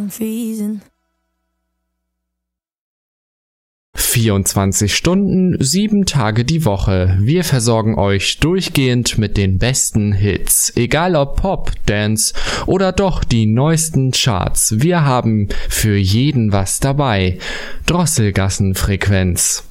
I'm freezing. 24 Stunden, 7 Tage die Woche. Wir versorgen euch durchgehend mit den besten Hits. Egal ob Pop, Dance oder doch die neuesten Charts. Wir haben für jeden was dabei. Drosselgassenfrequenz.